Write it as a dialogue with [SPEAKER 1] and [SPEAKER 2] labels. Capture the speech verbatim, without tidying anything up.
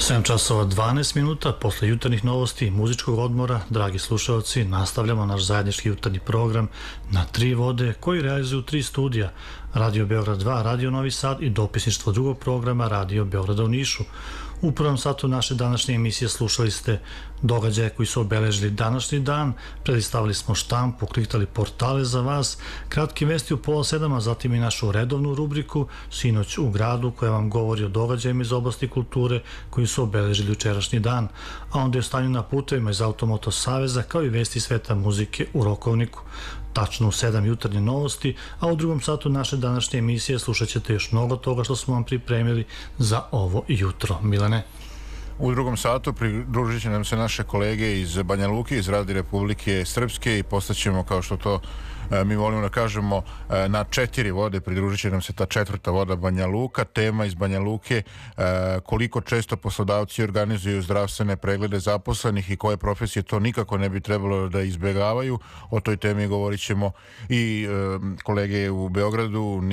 [SPEAKER 1] sedam časova dvanaest minuta, posle jutarnjih novosti i muzičkog odmora, dragi slušalci, nastavljamo naš zajednički jutarnji program Na tri vode koji realizuju tri studija, Radio Beograd dva, Radio Novi Sad i dopisništvo drugog programa Radio Beograda u Nišu. U prvom satu naše današnje emisije slušali ste događaje koji su obeležili današnji dan, predstavili smo štampu, kliktali portale za vas, kratki vesti u pola sedam, a zatim i našu redovnu rubriku Sinoć u gradu koja vam govori o događajima iz oblasti kulture koji su obeležili jučerašnji dan, a onda je o stanju na putevima iz Automoto Saveza kao i vesti sveta muzike u Rokovniku. Tačno u sedam jutarnje novosti, a u drugom satu naše današnje emisije slušat ćete još mnogo toga što smo vam pripremili za ovo jutro. Milane?
[SPEAKER 2] U drugom satu pridružit će nam se naše kolege iz Banja Luke, iz Radi Republike Srpske i postaćemo, kao što to e, mi volimo da kažemo, e, na četiri vode. Pridružit će nam se ta četvrta voda Banja Luka. Tema iz Banja Luke, e, koliko često poslodavci organizuju zdravstvene preglede zaposlenih i koje profesije to nikako ne bi trebalo da izbjegavaju. O toj temi govorit ćemo i e, kolege u Beogradu,